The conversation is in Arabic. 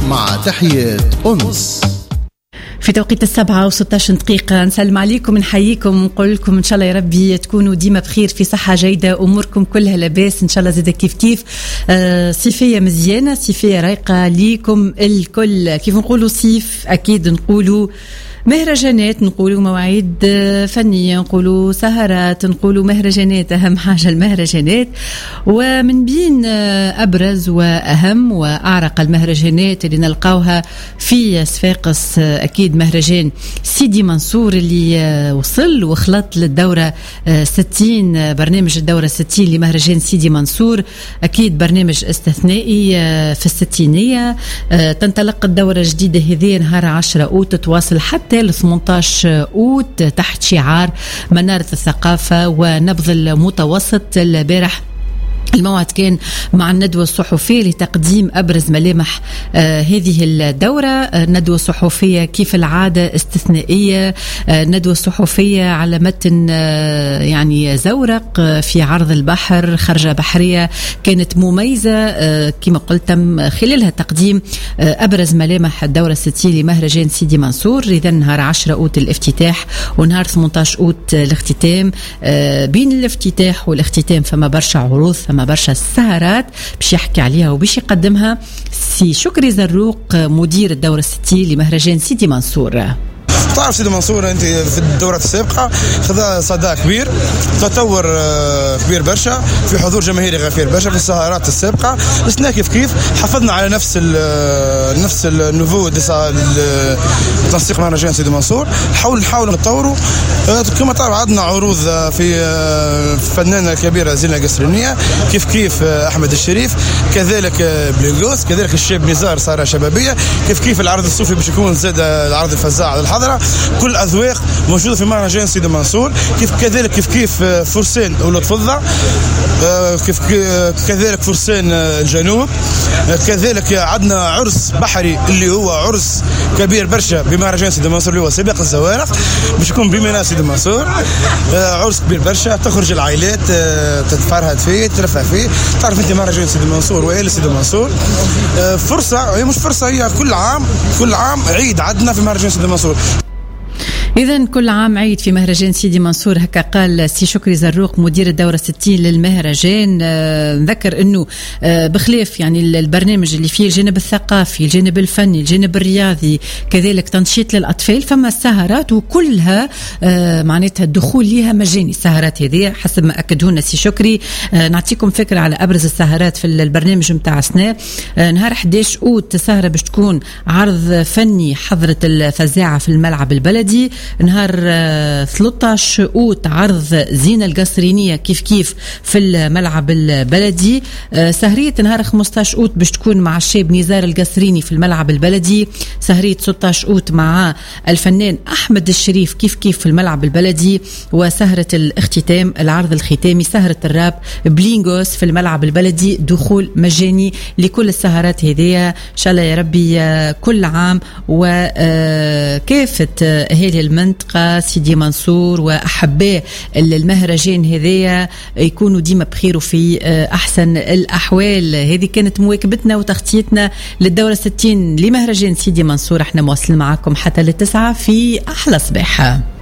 مع تحيات أنس. في توقيت 7:16 نسلم عليكم، نحييكم ونقول لكم إن شاء الله يا ربي تكونوا ديما بخير، في صحة جيدة، أموركم كلها لاباس إن شاء الله. زيدا كيف صيفية مزيانة، صيفية رايقة ليكم الكل. كيف نقولوا صيف أكيد نقولوا مهرجانات، نقولوا مواعيد فنية، نقولوا سهرات، نقولوا مهرجانات. أهم حاجة المهرجانات، ومن بين أبرز وأهم وأعرق المهرجانات اللي نلقاوها في صفاقس أكيد مهرجان سيدي منصور اللي وصل وخلط للدورة 60، برنامج الدورة 60 لمهرجان سيدي منصور. أكيد برنامج استثنائي في الستينية. تنطلق الدورة الجديدة هذه نهار 10 أوت، تواصل حتى 18 أوت تحت شعار منارة الثقافة ونبض المتوسط. البارح الموعد كان مع الندوة الصحفية لتقديم أبرز ملامح هذه الدورة. الندوة الصحفية كيف العادة استثنائية، الندوة الصحفية على متن يعني زورق في عرض البحر، خرجة بحرية كانت مميزة كما قلت. تم خلالها تقديم أبرز ملامح الدورة 60 لمهرجان سيدي منصور. إذا نهار 10 أوت الافتتاح ونهار 18 أوت الاختتام. بين الافتتاح والاختتام فما برشا عروض، فما برشا السهرات باش يحكي عليها وباش يقدمها سي شكري زروق مدير الدورة 60 لمهرجان سيدي منصور. تعرف سيدي منصور انت في الدورات السابقه خذا صدى كبير، تطور كبير برشا، في حضور جماهيري غفير برشا. في السهرات السابقه لسنا كيف حافظنا على نفس النوفو تنسيق مهرجان سيدي منصور. نحاول نطوروا كما تعرف. عندنا عروض في فنانه كبيره زينه القسرينيه، كيف احمد الشريف، كذلك بلينغوس، كذلك الشاب نزار سهره شبابيه، كيف العرض الصوفي باش يكون زاد العرض الفزاع على الحضره. كل اذواق موجوده في مهرجان سيدي منصور. كيف فرسان ولاد فضه، كذلك فرسان الجنوب، كذلك عندنا عرس بحري اللي هو عرس كبير برشا بمهرجان سيدي منصور اللي هو سباق الزوارق باش يكون بميناء سيدي منصور. عرس كبير برشا، تخرج العائلات تتفرهد فيه ترفع فيه. تعرف انت مهرجان سيدي منصور وإلى سيدي منصور فرصه، هي مش فرصه، هي كل عام عيد عندنا في مهرجان سيدي منصور. إذن كل عام عيد في مهرجان سيدي منصور، هكا قال سي شكري زروق مدير الدورة 60 للمهرجان. نذكر أنه بخلاف يعني البرنامج اللي فيه الجانب الثقافي، الجانب الفني، الجانب الرياضي، كذلك تنشيط للأطفال، فما السهرات وكلها معناتها الدخول لها مجاني. السهرات هذه حسب ما أكدونا سي شكري. نعطيكم فكرة على أبرز السهرات في البرنامج متاع سنة. نهار 11 أوت سهرة باش تكون عرض فني حضرة الفزاعة في الملعب البلدي. نهار 13 أوت عرض زينة القصرينية كيف في الملعب البلدي. سهرية نهار 15 أوت باش تكون مع الشاب نزار القصريني في الملعب البلدي. سهرية 16 أوت مع الفنان أحمد الشريف كيف في الملعب البلدي. وسهرة الاختتام العرض الختامي سهرة الراب بلينغوس في الملعب البلدي، دخول مجاني لكل السهرات هذه. إن شاء الله يا ربي كل عام وكافة أهالي المنطقة سيدي منصور وأحباء المهرجان هذية يكونوا ديما بخير وفي أحسن الأحوال. هذه كانت مواكبتنا وتغطيتنا للدورة 60 لمهرجان سيدي منصور. احنا مواصلين معكم حتى للتسعة في أحلى صباح.